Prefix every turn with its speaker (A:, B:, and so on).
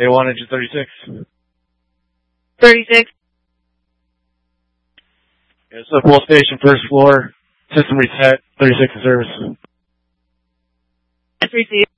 A: A1 engine 36.
B: 36.
A: Yes, Full station, first floor, system reset, 36 in service.
B: Received.